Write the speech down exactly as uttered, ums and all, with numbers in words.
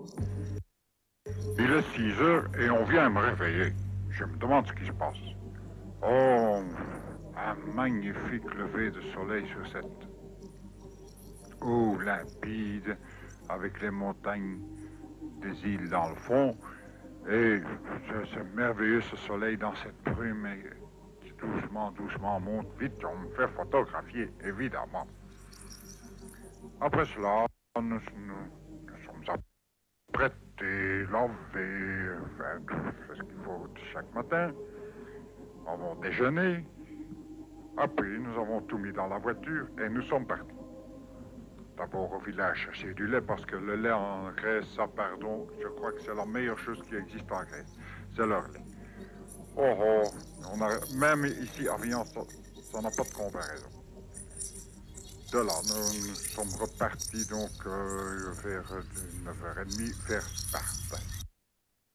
Il est six heures et on vient me réveiller. Je me demande ce qui se passe. Oh, un magnifique lever de soleil sur cette eau limpide, avec les montagnes des îles dans le fond. Et c'est merveilleux ce soleil dans cette brume et qui doucement, doucement monte vite. On me fait photographier, évidemment. Après cela, nous, nous, nous sommes apprêtés, lavés, enfin, tout ce qu'il faut chaque matin. Nous avons déjeuné. Après, nous avons tout mis dans la voiture et nous sommes partis. D'abord au village chercher du lait parce que le lait en Grèce, ça pardon, je crois que c'est la meilleure chose qui existe en Grèce. C'est leur lait. Oh oh, on a, même ici à Vian, ça n'a pas de comparaison. De là, nous, nous sommes repartis donc euh, vers neuf heures trente vers Sparte.